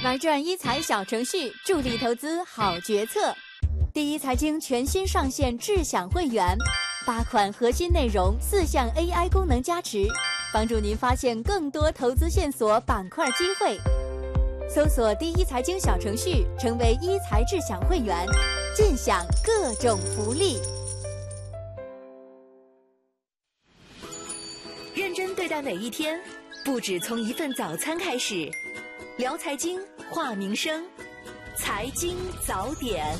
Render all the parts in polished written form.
玩转一财小程序，助力投资好决策。第一财经全新上线智享会员，8款核心内容，4项 AI 功能加持，帮助您发现更多投资线索、板块机会。搜索第一财经小程序，成为一财智享会员，尽享各种福利。认真对待每一天，不止从一份早餐开始。聊财经，话民生，财经早点。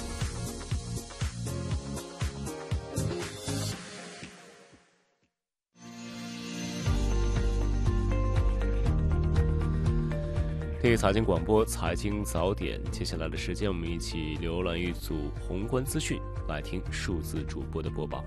第一财经广播财经早点，接下来的时间我们一起浏览一组宏观资讯，来听数字主播的播报。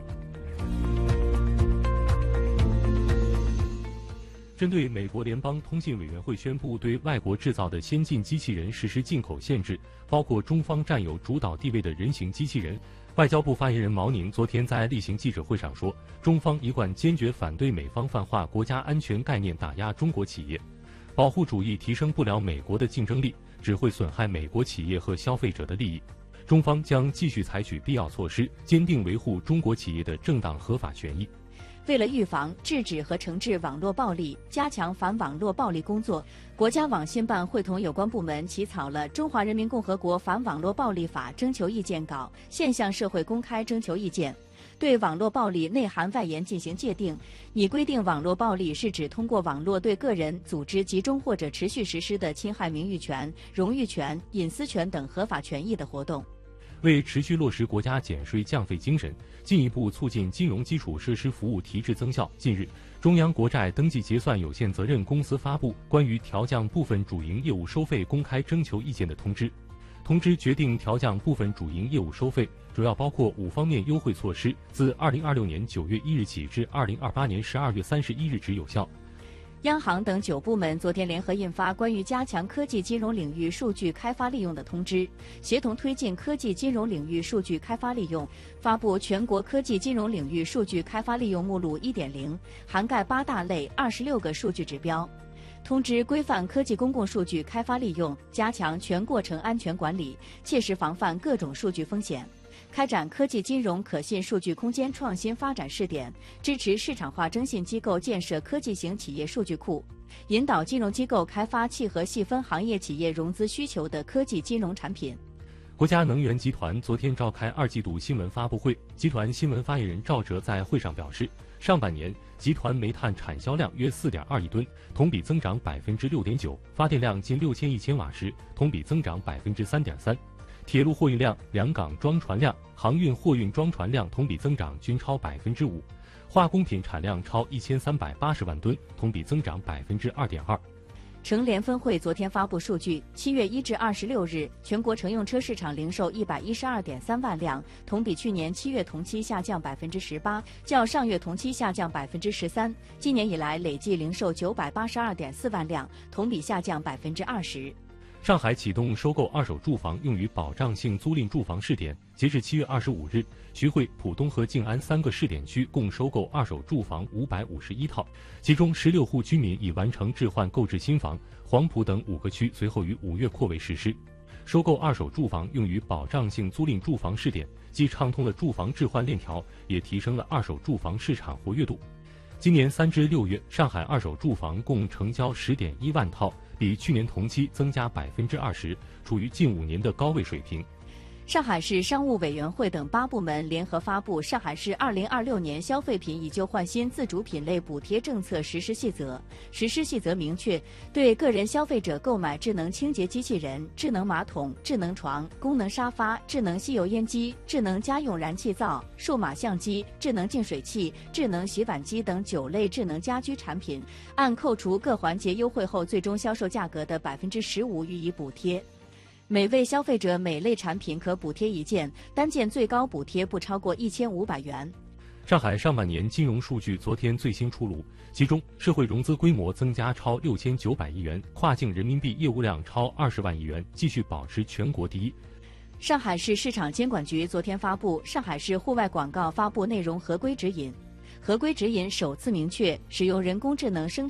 针对美国联邦通信委员会宣布对外国制造的先进机器人实施进口限制，包括中方占有主导地位的人形机器人，外交部发言人毛宁昨天在例行记者会上说，中方一贯坚决反对美方泛化国家安全概念打压中国企业。保护主义提升不了美国的竞争力，只会损害美国企业和消费者的利益。中方将继续采取必要措施，坚定维护中国企业的正当合法权益。 为了预防、制止和惩治网络暴力，加强反网络暴力工作，国家网信办会同有关部门起草了《中华人民共和国反网络暴力法》征求意见稿，现向社会公开征求意见。对网络暴力内涵外延进行界定，拟规定网络暴力是指通过网络对个人、组织集中或者持续实施的侵害名誉权、荣誉权、隐私权等合法权益的活动。 为持续落实国家减税降费精神，进一步促进金融基础设施服务提质增效，近日，中央国债登记结算有限责任公司发布关于调降部分主营业务收费公开征求意见的通知。通知决定调降部分主营业务收费，主要包括5方面优惠措施，自2026年9月1日起至2028年12月31日止有效。 央行等9部门昨天联合印发关于加强科技金融领域数据开发利用的通知，协同推进科技金融领域数据开发利用，发布全国科技金融领域数据开发利用目录 1.0， 涵盖8大类26个数据指标。通知规范科技公共数据开发利用，加强全过程安全管理，切实防范各种数据风险。开展科技金融可信数据空间创新发展试点，支持市场化征信机构建设科技型企业数据库，引导金融机构开发契合细分行业企业融资需求的科技金融产品。 国家能源集团昨天召开2季度新闻发布会，集团新闻发言人赵哲在会上表示，上半年集团煤炭产销量约4.2亿吨，同比增长6.9%，发电量近6000亿千瓦时，同比增长3.3%。铁路货运量、两港装船量、航运货运装船量同比增长均超5%，化工品产量超1380万吨，同比增长2.2%。 乘联分会昨天发布数据，7月1至26日，全国乘用车市场零售112.3万辆，同比去年7月同期下降18%，较上月同期下降13%。今年以来累计零售982.4万辆，同比下降20%。 上海启动收购二手住房用于保障性租赁住房试点，截至7月25日，徐汇、浦东和静安3个试点区共收购二手住房551套，其中16户居民已完成置换购置新房，黄埔等5个区随后于5月扩围实施。收购二手住房用于保障性租赁住房试点，既畅通了住房置换链条，也提升了二手住房市场活跃度。今年3至6月，上海二手住房共成交10.1万套，比去年同期增加20%，处于近5年的高位水平。 上海市商务委员会等8部门联合发布《上海市2026年消费品以旧换新自主品类补贴政策实施细则》。实施细则明确，对个人消费者购买智能清洁机器人、智能马桶、智能床、功能沙发、智能吸油烟机、智能家用燃气灶、数码相机、智能净水器、智能洗碗机等9类智能家居产品，按扣除各环节优惠后最终销售价格的15%予以补贴。每位消费者每类产品可补贴1件，单件最高补贴不超过1500元。 上海上半年金融数据昨天最新出炉，其中社会融资规模增加超6900亿元，跨境人民币业务量超20万亿元，继续保持全国第一。 上海市市场监管局昨天发布《上海市户外广告发布内容合规指引》。合规指引首次明确，使用人工智能生